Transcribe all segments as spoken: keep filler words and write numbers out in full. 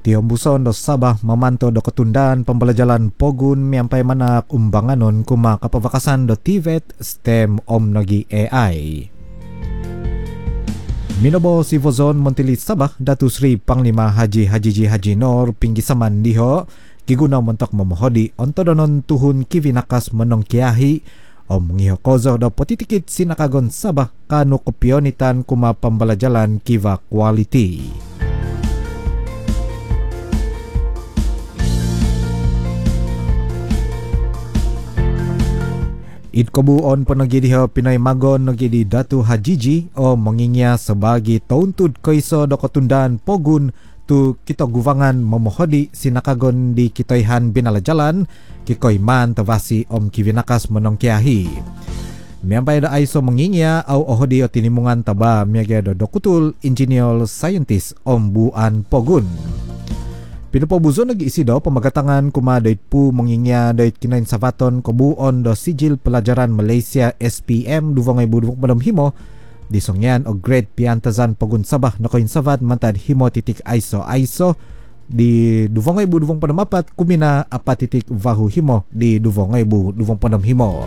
Tiombuson do Sabah memantau do ketundaan pembelajaran pogun miampai manak umbanganon kuma kapavakasan do T V E T STEM om nagi A I. Minobo si Vozon Montili Sabah Datu Sri Panglima Haji Hajiji Haji Nor Pinggi Saman diho giguna mentok memohodi ontodonon tuhun kivinakas menong kiahi om ngiho kozo do potitikit sinakagon Sabah kanu kepionitan kuma pembelajaran kiva quality. Id kobuon penagi diha Pinay Magon nagi di Datu Hajiji o mengingia sebagai tauntud kaiso do ketundaan pogun tu kita guvangan memohodi sinakagon di kitoihan binala jalan kikoy man tavasi om kivinakas menongkiahi. Miampai da aiso mengingia au ohodi o tinimungan taba miaga do dokutul engineer scientist om buan pogun. Pinupo buzo nagi isi do pemagatangan kuma dait pu mengingia dait kinain savaton kebuon do sijil pelajaran Malaysia S P M duvongai budung padam himo di songyan o grade piantazan pogun Sabah nakoin savat mantad himo titik aiso aiso di duvongai budung padam apat kumina apa titik vahu himo di duvongai bu duvong padam himo.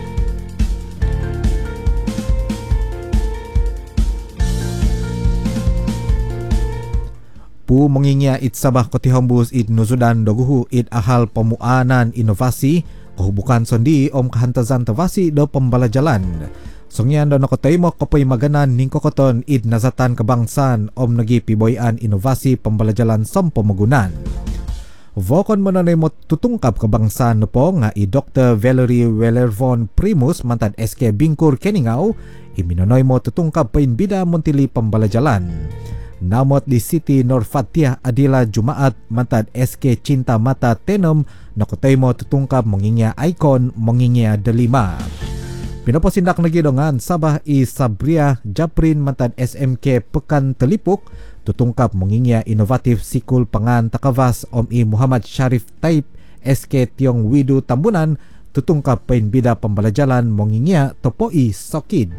Pu mengingia it Sabah Kotihambus it Nuzudan doguhu it ahal pemuanan inovasi kehubukan sondi om kehantazan tavasi do pembalajalan. Songyan do nakotaimo kopay maganan ning kokoton it nazatan kebangsaan om nagi piboyan inovasi pembalajalan som pemagunan. Vokon menanay mo tutungkap kebangsaan po nga i Doktor Valerie Wellervon Primus mantad S K Bingkur Keningau iminonoy mo tutungkap pain bida montili pembalajalan. Namot di Siti Norfatiah Adila Jumaat mantad S K Cinta Mata Tenom nakotay mo tutungkap mengingia ikon mengingia delima. Pinaposindak lagi dongan Sabah i Sabria Japrin mantad S M K Pekan Telipuk tutungkap mengingia inovatif sikul pangan takavas Om I Muhammad Syarif Taib S K Tiong Widu Tambunan tutungkap pain bida pembelajaran mengingia topoi sokid.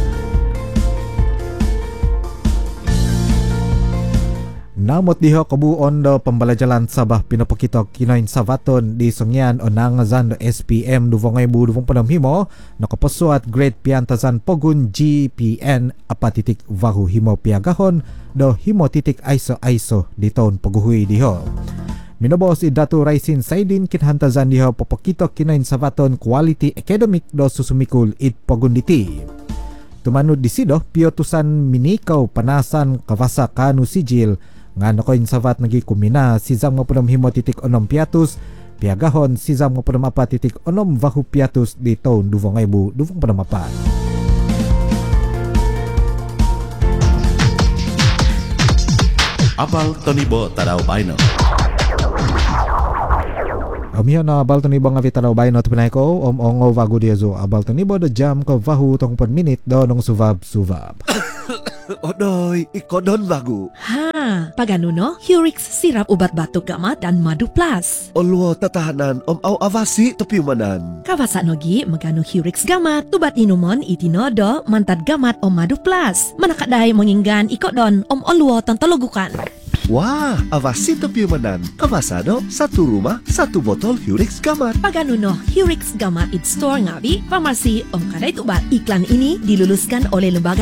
Namot diho kebuon do pembelajaran Sabah pinapakitok kinoin savaton di songyan o nangazan do S P M duvongai bu duvong padam himo nakapesuat grade piantazan pogun G P N apa titik vahu himo piagahon do himo titik aiso aiso di tahun paguhui diho. Minobos i Datu Raisin Saidin kinhantazan diho papakitok kinoin savaton quality academic do susumikul it pagunditi. Tumanud disido piotusan minikaw panasan kavasa kanu sijil nga nakoin savat nagi kumina sizam nga punam himo titik onom piatus piagahon sizam nga punam apa titik onom vahu piatus di tahun duvong ibu duvong punam apa. Abal Tonibo Tadao Baino. Amiyo na abal tonibo nga vitalaw bayo na tupinay ko om ongo vagu dia zo abal tonibo da jam ko vahu tong per minute do nong suvab suvab. Odoy, ikodon bagu. Ha, pagano no? Hurix sirap ubat batuk gamat dan madu plus. Olwo tatahanan om au avasi topiumanan. Kawasa nogi magano Hurix gamat tubat inumon itinodo mantad gamat om madu plus. Manakaday menginggan ikodon om olwo tantologukan. Wah, avasi topiumanan. Kawasado, satu rumah, satu botol Hurix gamat. Pagano no? Hurix gamat it store ngabi, pharmacy om kadai tubat. Iklan ini diluluskan oleh lembaga